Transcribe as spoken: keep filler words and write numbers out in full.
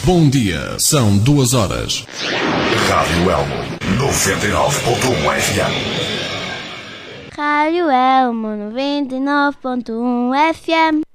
Bom dia, são duas horas. Rádio Elmo, noventa e nove ponto um F M. Rádio Elmo, noventa e nove ponto um F M.